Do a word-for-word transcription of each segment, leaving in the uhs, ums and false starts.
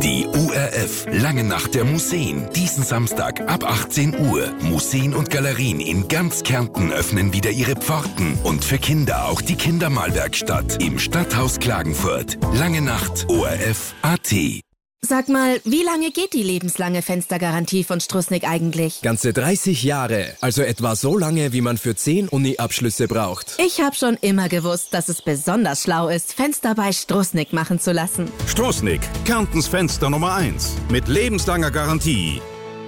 Die U R F Lange Nacht der Museen. Diesen Samstag ab achtzehn Uhr. Museen und Galerien in ganz Kärnten öffnen wieder ihre Pforten. Und für Kinder auch die Kindermalwerkstatt im Stadthaus Klagenfurt. Lange Nacht, O R F Punkt A T. Sag mal, wie lange geht die lebenslange Fenstergarantie von Strußnick eigentlich? Ganze dreißig Jahre. Also etwa so lange, wie man für zehn Uni-Abschlüsse braucht. Ich habe schon immer gewusst, dass es besonders schlau ist, Fenster bei Strußnick machen zu lassen. Strußnick, Kärntens Fenster Nummer eins. Mit lebenslanger Garantie.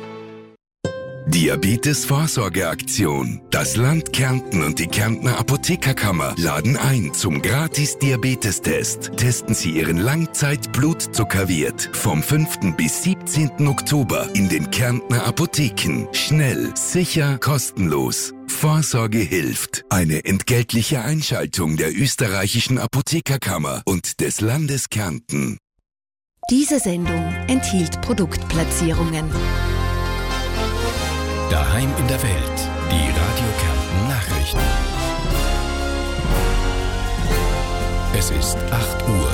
Diabetes-Vorsorgeaktion. Das Land Kärnten und die Kärntner Apothekerkammer laden ein zum Gratis-Diabetestest. Testen Sie Ihren Langzeit-Blutzuckerwert vom fünften bis siebzehnten Oktober in den Kärntner Apotheken. Schnell, sicher, kostenlos. Vorsorge hilft. Eine entgeltliche Einschaltung der österreichischen Apothekerkammer und des Landes Kärnten. Diese Sendung enthielt Produktplatzierungen. Daheim in der Welt. Die Radio Kärnten Nachrichten. Es ist acht Uhr.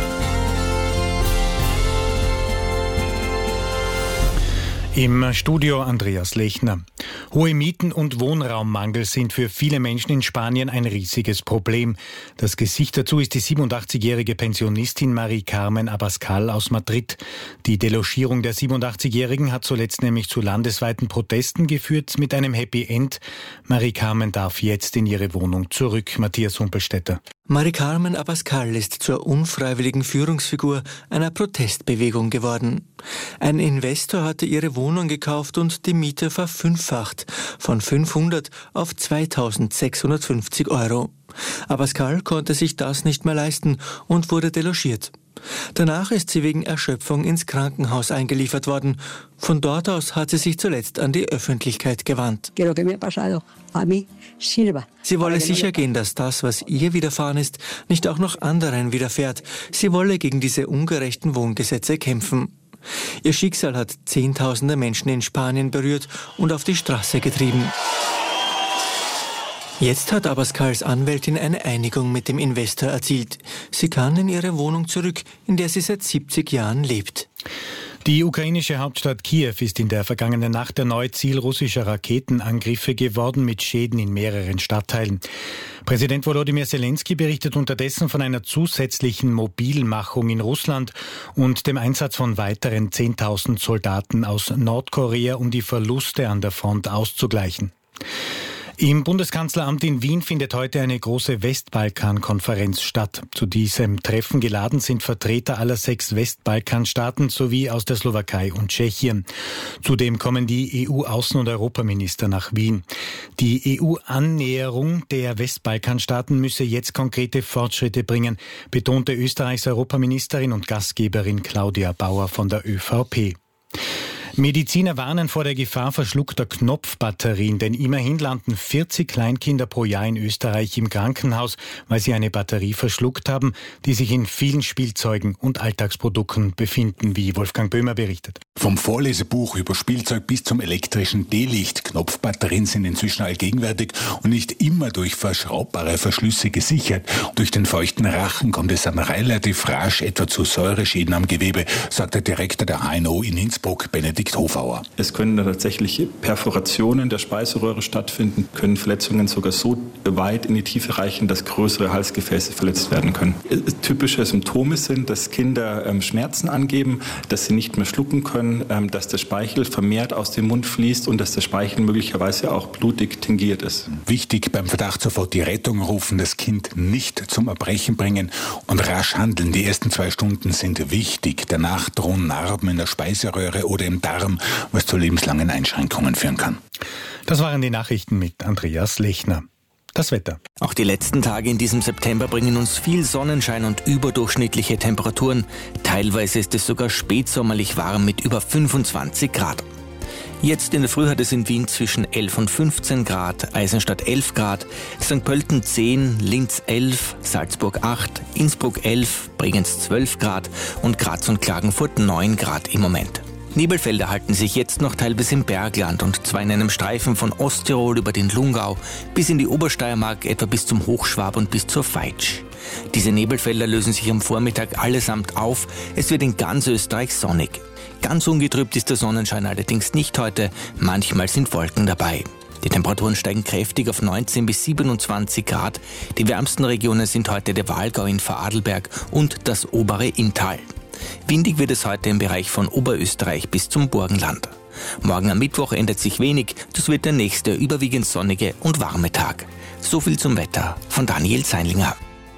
Im Studio Andreas Lechner. Hohe Mieten und Wohnraummangel sind für viele Menschen in Spanien ein riesiges Problem. Das Gesicht dazu ist die siebenundachtzigjährige Pensionistin Mari Carmen Abascal aus Madrid. Die Delogierung der siebenundachtzigjährigen hat zuletzt nämlich zu landesweiten Protesten geführt mit einem Happy End. Mari Carmen darf jetzt in ihre Wohnung zurück. Matthias Humpelstädter. Mari Carmen Abascal ist zur unfreiwilligen Führungsfigur einer Protestbewegung geworden. Ein Investor hatte ihre Wohnung gekauft und die Miete verfünffacht, von fünfhundert auf zweitausendsechshundertfünfzig Euro. Abascal konnte sich das nicht mehr leisten und wurde delogiert. Danach ist sie wegen Erschöpfung ins Krankenhaus eingeliefert worden. Von dort aus hat sie sich zuletzt an die Öffentlichkeit gewandt. Sie wolle sicher gehen, dass das, was ihr widerfahren ist, nicht auch noch anderen widerfährt. Sie wolle gegen diese ungerechten Wohngesetze kämpfen. Ihr Schicksal hat Zehntausende Menschen in Spanien berührt und auf die Straße getrieben. Jetzt hat Abascals Anwältin eine Einigung mit dem Investor erzielt. Sie kann in ihre Wohnung zurück, in der sie seit siebzig Jahren lebt. Die ukrainische Hauptstadt Kiew ist in der vergangenen Nacht erneut Ziel russischer Raketenangriffe geworden mit Schäden in mehreren Stadtteilen. Präsident Volodymyr Zelensky berichtet unterdessen von einer zusätzlichen Mobilmachung in Russland und dem Einsatz von weiteren zehntausend Soldaten aus Nordkorea, um die Verluste an der Front auszugleichen. Im Bundeskanzleramt in Wien findet heute eine große Westbalkan-Konferenz statt. Zu diesem Treffen geladen sind Vertreter aller sechs Westbalkanstaaten sowie aus der Slowakei und Tschechien. Zudem kommen die E U-Außen- und Europaminister nach Wien. Die E U-Annäherung der Westbalkanstaaten müsse jetzt konkrete Fortschritte bringen, betonte Österreichs Europaministerin und Gastgeberin Claudia Bauer von der ÖVP. Mediziner warnen vor der Gefahr verschluckter Knopfbatterien, denn immerhin landen vierzig Kleinkinder pro Jahr in Österreich im Krankenhaus, weil sie eine Batterie verschluckt haben, die sich in vielen Spielzeugen und Alltagsprodukten befinden, wie Wolfgang Böhmer berichtet. Vom Vorlesebuch über Spielzeug bis zum elektrischen D-Licht. Knopfbatterien sind inzwischen allgegenwärtig und nicht immer durch verschraubbare Verschlüsse gesichert. Durch den feuchten Rachen kommt es dann relativ rasch etwa zu Säureschäden am Gewebe, sagt der Direktor der H N O in Innsbruck, Benedikt Hofauer. Es können tatsächlich Perforationen der Speiseröhre stattfinden, können Verletzungen sogar so weit in die Tiefe reichen, dass größere Halsgefäße verletzt werden können. Typische Symptome sind, dass Kinder ähm, Schmerzen angeben, dass sie nicht mehr schlucken können, ähm, dass der Speichel vermehrt aus dem Mund fließt und dass der Speichel möglicherweise auch blutig tingiert ist. Wichtig, beim Verdacht sofort die Rettung rufen, das Kind nicht zum Erbrechen bringen und rasch handeln. Die ersten zwei Stunden sind wichtig. Danach drohen Narben in der Speiseröhre oder im Darm, was zu lebenslangen Einschränkungen führen kann. Das waren die Nachrichten mit Andreas Lechner. Das Wetter. Auch die letzten Tage in diesem September bringen uns viel Sonnenschein und überdurchschnittliche Temperaturen. Teilweise ist es sogar spätsommerlich warm mit über fünfundzwanzig Grad. Jetzt in der Früh hat es in Wien zwischen elf und fünfzehn Grad, Eisenstadt elf Grad, Sankt Pölten zehn, Linz elf, Salzburg acht, Innsbruck elf, Bregenz zwölf Grad und Graz und Klagenfurt neun Grad im Moment. Nebelfelder halten sich jetzt noch teilweise im Bergland und zwar in einem Streifen von Osttirol über den Lungau bis in die Obersteiermark, etwa bis zum Hochschwab und bis zur Veitsch. Diese Nebelfelder lösen sich am Vormittag allesamt auf. Es wird in ganz Österreich sonnig. Ganz ungetrübt ist der Sonnenschein allerdings nicht heute. Manchmal sind Wolken dabei. Die Temperaturen steigen kräftig auf neunzehn bis siebenundzwanzig Grad. Die wärmsten Regionen sind heute der Walgau in Vorarlberg und das obere Inntal. Windig wird es heute im Bereich von Oberösterreich bis zum Burgenland. Morgen am Mittwoch ändert sich wenig. Das wird der nächste überwiegend sonnige und warme Tag. So viel zum Wetter von Daniel Seinlinger.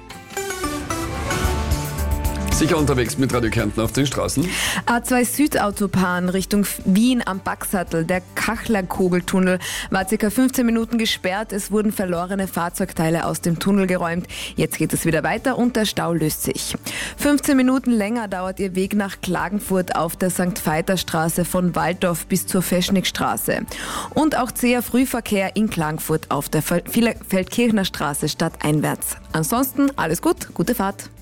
Sicher unterwegs mit Radio Kärnten auf den Straßen. A zwei Südautobahn Richtung Wien am Backsattel. Der Kachler-Kogeltunnel war ca. fünfzehn Minuten gesperrt. Es wurden verlorene Fahrzeugteile aus dem Tunnel geräumt. Jetzt geht es wieder weiter und der Stau löst sich. fünfzehn Minuten länger dauert Ihr Weg nach Klagenfurt auf der Sankt Veiter-Straße von Waldorf bis zur Feschnikstraße. Und auch zäher Frühverkehr in Klagenfurt auf der Feldkirchner Straße stadteinwärts. Ansonsten alles gut, gute Fahrt.